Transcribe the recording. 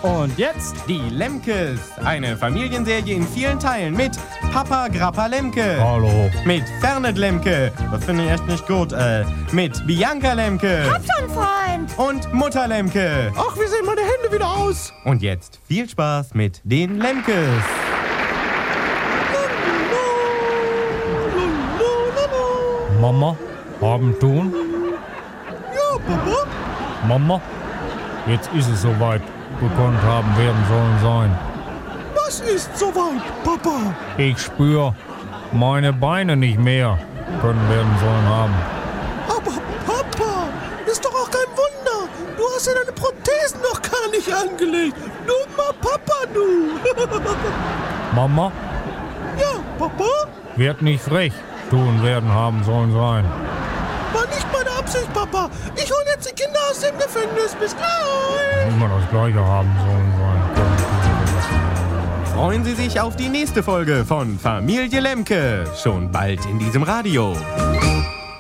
Und jetzt die Lemkes. Eine Familienserie in vielen Teilen mit Papa Grappa Lemke. Hallo. Mit Fernet Lemke. Das finde ich echt nicht gut. Mit Bianca Lemke. Hab schon, Freund. Und Mutter Lemke. Ach, wie sehen meine Hände wieder aus? Und jetzt viel Spaß mit den Lemkes. Mama, haben tun? Ja, Papa? Mama, jetzt ist es soweit. Gekonnt haben werden sollen sein. Was ist soweit, Papa? Ich spür meine Beine nicht mehr können werden sollen haben. Aber Papa, ist doch auch kein Wunder. Du hast ja deine Prothesen noch gar nicht angelegt. Dummer Papa, du. Mama, Ja, Papa? wird nicht frech tun werden haben sollen sein. War nicht meine Absicht, Papa. Ich hole jetzt die Kinder aus dem Gefängnis. Bis gleich. Immer das Gleiche haben sollen sein. Freuen Sie sich auf die nächste Folge von Familie Lemke. Schon bald in diesem Radio.